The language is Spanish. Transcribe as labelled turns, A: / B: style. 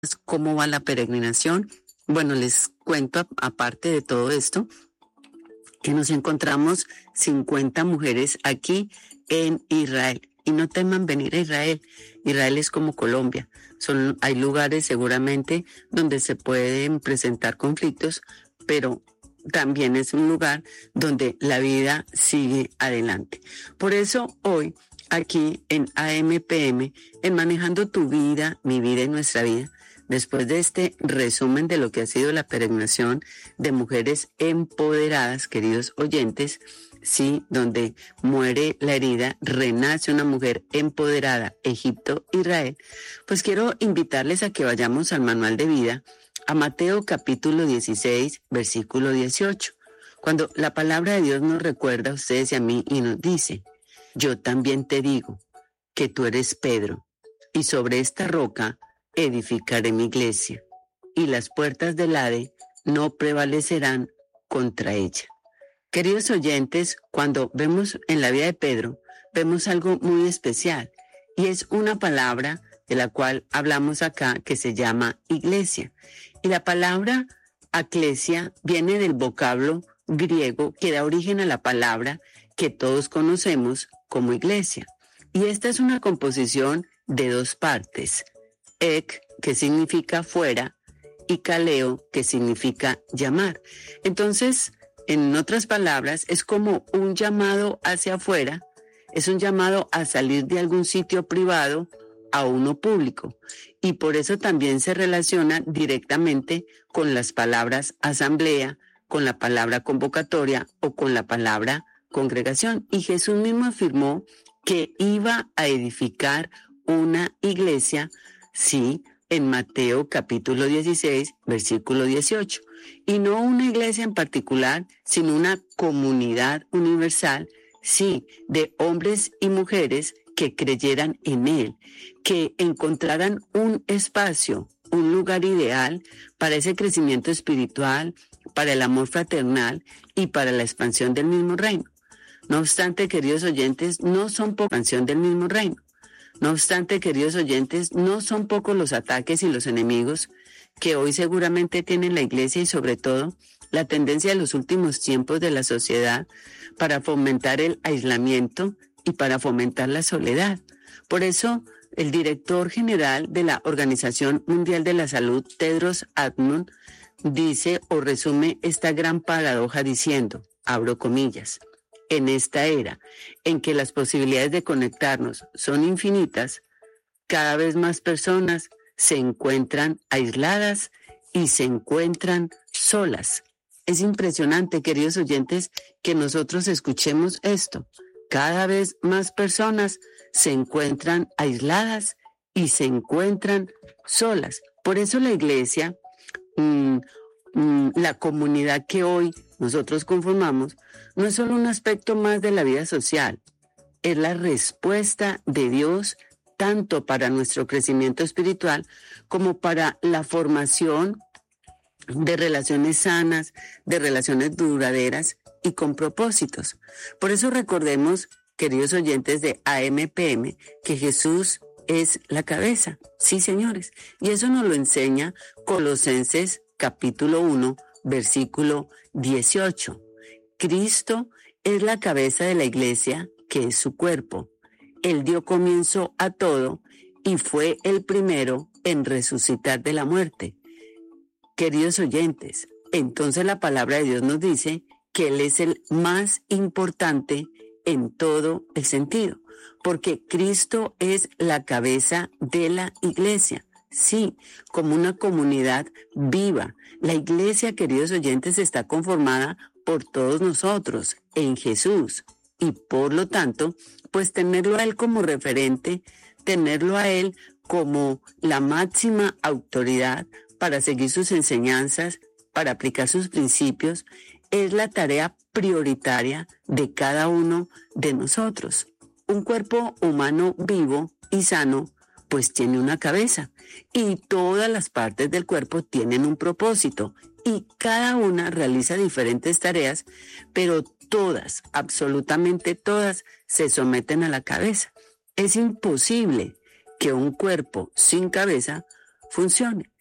A: ¿Cómo va la peregrinación? Bueno, les cuento aparte de todo esto, que nos encontramos 50 mujeres aquí en Israel. Y no teman venir a Israel. Israel es como Colombia. Hay lugares seguramente donde se pueden presentar conflictos, pero también es un lugar donde la vida sigue adelante. Por eso hoy, aquí en AMPM, en Manejando tu Vida, mi vida y nuestra vida, después de este resumen de lo que ha sido la peregrinación de mujeres empoderadas, queridos oyentes, sí, donde muere la herida, renace una mujer empoderada, Egipto, Israel, pues quiero invitarles a que vayamos al manual de vida, a Mateo capítulo 16, versículo 18, cuando la palabra de Dios nos recuerda a ustedes y a mí y nos dice: yo también te digo que tú eres Pedro, y sobre esta roca edificaré mi iglesia, y las puertas del Hades no prevalecerán contra ella. Queridos oyentes, cuando vemos en la vida de Pedro, vemos algo muy especial, y es una palabra de la cual hablamos acá que se llama iglesia. Y la palabra eclesia viene del vocablo griego que da origen a la palabra que todos conocemos como iglesia. Y esta es una composición de dos partes: ek, que significa fuera, y kaleo, que significa llamar. Entonces, en otras palabras, es como un llamado hacia afuera, es un llamado a salir de algún sitio privado a uno público. Y por eso también se relaciona directamente con las palabras asamblea, con la palabra convocatoria o con la palabra congregación. Y Jesús mismo afirmó que iba a edificar una iglesia, sí, en Mateo capítulo 16, versículo 18. Y no una iglesia en particular, sino una comunidad universal, sí, de hombres y mujeres que creyeran en Él, que encontraran un espacio, un lugar ideal para ese crecimiento espiritual, para el amor fraternal y para la expansión del mismo reino. No obstante, queridos oyentes, no son por expansión del mismo reino. No obstante, queridos oyentes, no son pocos los ataques y los enemigos que hoy seguramente tienen la iglesia y sobre todo la tendencia de los últimos tiempos de la sociedad para fomentar el aislamiento y para fomentar la soledad. Por eso, el director general de la Organización Mundial de la Salud, Tedros Adhanom, dice o resume esta gran paradoja diciendo, abro comillas: en esta era en que las posibilidades de conectarnos son infinitas, cada vez más personas se encuentran aisladas y se encuentran solas. Es impresionante, queridos oyentes, que nosotros escuchemos esto. Cada vez más personas se encuentran aisladas y se encuentran solas. Por eso la iglesia, la comunidad que hoy nosotros conformamos, no es solo un aspecto más de la vida social, es la respuesta de Dios tanto para nuestro crecimiento espiritual como para la formación de relaciones sanas, de relaciones duraderas y con propósitos. Por eso recordemos, queridos oyentes de AMPM, que Jesús es la cabeza. Sí, señores. Y eso nos lo enseña Colosenses capítulo 1, versículo 18. Cristo es la cabeza de la iglesia, que es su cuerpo. Él dio comienzo a todo y fue el primero en resucitar de la muerte. Queridos oyentes, entonces la palabra de Dios nos dice que Él es el más importante en todo el sentido, porque Cristo es la cabeza de la iglesia. Sí, como una comunidad viva. La iglesia, queridos oyentes, está conformada por todos nosotros en Jesús. Y por lo tanto, pues tenerlo a Él como referente, tenerlo a Él como la máxima autoridad para seguir sus enseñanzas, para aplicar sus principios, es la tarea prioritaria de cada uno de nosotros. Un cuerpo humano vivo y sano, pues tiene una cabeza y todas las partes del cuerpo tienen un propósito y cada una realiza diferentes tareas, pero todas, absolutamente todas, se someten a la cabeza. Es imposible que un cuerpo sin cabeza funcione.